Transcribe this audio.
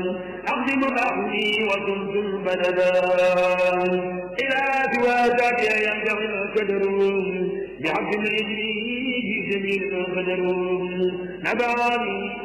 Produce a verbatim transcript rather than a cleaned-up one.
أقدم أخلي وكنت البدلا إلى سواك ينتهي القدر بحق العلم في سبيل القدر نبعني